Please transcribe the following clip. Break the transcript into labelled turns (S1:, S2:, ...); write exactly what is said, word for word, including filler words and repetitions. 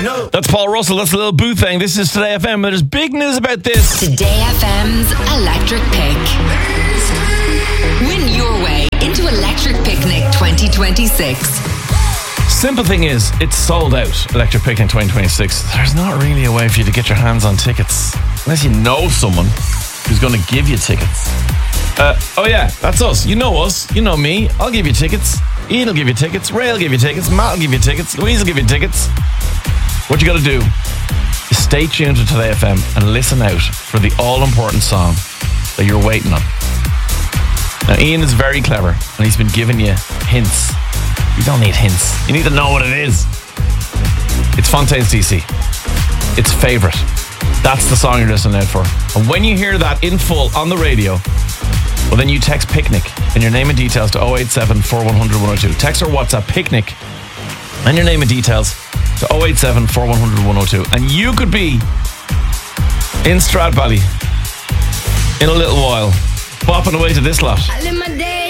S1: know.
S2: That's Paul Russell. That's a little boo thing. This is Today F M. There's big news about this.
S3: Today F M's Electric Pick. Win your way into Electric Picnic twenty twenty-six.
S2: Simple thing is, it's sold out, Electric Picnic twenty twenty-six. There's not really a way for you to get your hands on tickets unless you know someone who's going to give you tickets. Uh, oh yeah, that's us. You know us. You know me. I'll give you tickets. Ian will give you tickets. Ray will give you tickets. Matt will give you tickets. Louise will give you tickets. What you got to do is stay tuned to Today F M and listen out for the all-important song that you're waiting on. Now, Ian is very clever and he's been giving you hints. You don't need hints. You need to know what it is. It's Fontaine's D C. It's Favourite. That's the song you're listening out for. And when you hear that in full on the radio, well, then you text Picnic and your name and details to oh eight seven, four one zero zero, one oh two. Text or WhatsApp Picnic and your name and details to oh eight seven, four one zero zero, one oh two. And you could be in Stradbally in a little while, bopping away to this lot.